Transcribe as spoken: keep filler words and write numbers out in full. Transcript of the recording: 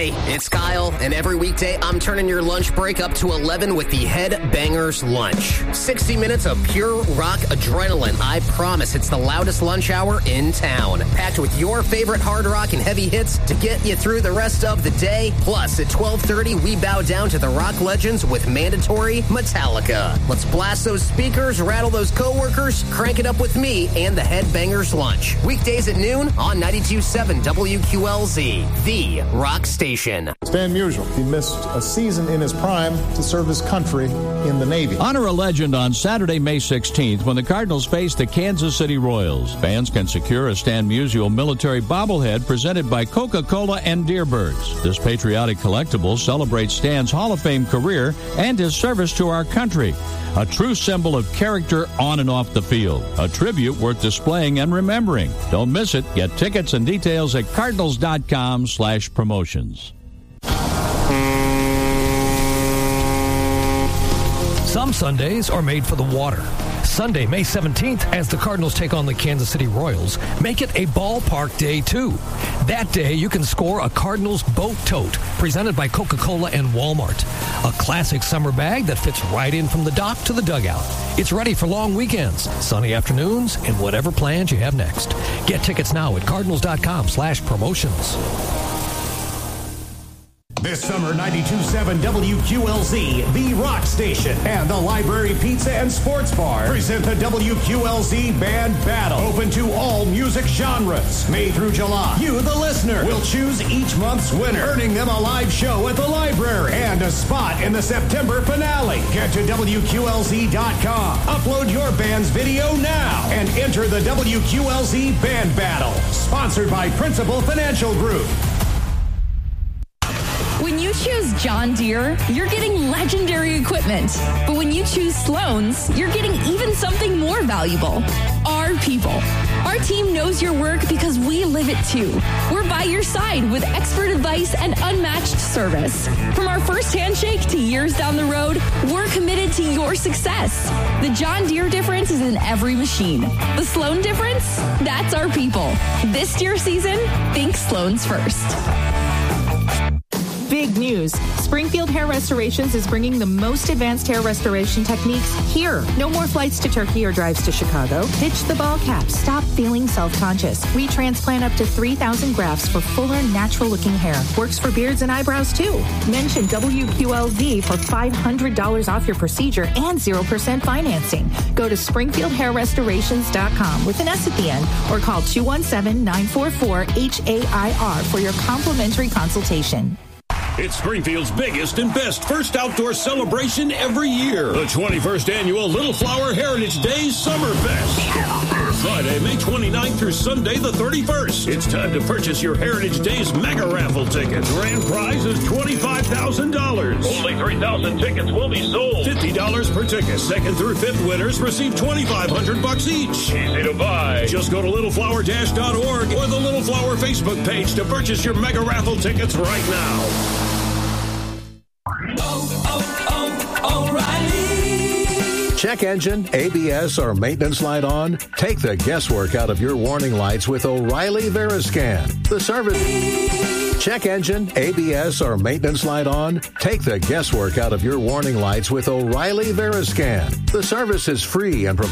Hey, it's Kyle, and every weekday I'm turning your lunch break up to eleven with the Headbangers Lunch. sixty minutes of pure rock adrenaline. I promise it's the loudest lunch hour in town. Packed with your favorite hard rock and heavy hits to get you through the rest of the day. Plus, at twelve thirty, we bow down to the rock legends with mandatory Metallica. Let's blast those speakers, rattle those coworkers, crank it up with me and the Headbangers Lunch. Weekdays at noon on ninety-two point seven W Q L Z, the rock station. Stan Musial. He missed a season in his prime to serve his country in the Navy. Honor a legend on Saturday, May sixteenth, when the Cardinals face the Kansas City Royals. Fans can secure a Stan Musial military bobblehead presented by Coca-Cola and Deerbirds. This patriotic collectible celebrates Stan's Hall of Fame career and his service to our country. A true symbol of character on and off the field. A tribute worth displaying and remembering. Don't miss it. Get tickets and details at cardinals.com slash promotions. Some Sundays are made for the water. Sunday, May seventeenth, as the Cardinals take on the Kansas City Royals, make it a ballpark day, too. That day, you can score a Cardinals boat tote presented by Coca-Cola and Walmart. A classic summer bag that fits right in from the dock to the dugout. It's ready for long weekends, sunny afternoons, and whatever plans you have next. Get tickets now at cardinals.com slash promotions. This summer, ninety-two point seven W Q L Z, the rock station, and the Library Pizza and Sports Bar present the W Q L Z Band Battle, open to all music genres. May through July, you, the listener, will choose each month's winner, earning them a live show at the library and a spot in the September finale. Get to W Q L Z dot com, upload your band's video now, and enter the W Q L Z Band Battle. Sponsored by Principal Financial Group. When you choose John Deere, you're getting legendary equipment. But when you choose Sloan's, you're getting even something more valuable. Our people. Our team knows your work because we live it too. We're by your side with expert advice and unmatched service. From our first handshake to years down the road, we're committed to your success. The John Deere difference is in every machine. The Sloan difference? That's our people. This Deere season, think Sloan's first. Big news. Springfield Hair Restorations is bringing the most advanced hair restoration techniques here. No more flights to Turkey or drives to Chicago. Ditch the ball cap. Stop feeling self-conscious. We transplant up to three thousand grafts for fuller, natural-looking hair. Works for beards and eyebrows, too. Mention W Q L Z for five hundred dollars off your procedure and zero percent financing. Go to springfield hair restorations dot com with an S at the end or call two one seven, nine four four, H A I R for your complimentary consultation. It's Springfield's biggest and best first outdoor celebration every year. The twenty-first Annual Little Flower Heritage Days Summerfest. Friday, May twenty-ninth through Sunday, the thirty-first. It's time to purchase your Heritage Days mega raffle ticket. Grand prize is twenty-five thousand dollars. Only three thousand tickets will be sold. fifty dollars per ticket. Second through fifth winners receive twenty-five hundred bucks each. Easy to buy. Just go to little flower dash dot org or the Little Flower Facebook page to purchase your mega raffle tickets right now. Check engine, A B S, or maintenance light on? Take the guesswork out of your warning lights with O'Reilly Veriscan. The service. Check engine, A B S, or maintenance light on? Take the guesswork out of your warning lights with O'Reilly Veriscan. The service is free and provides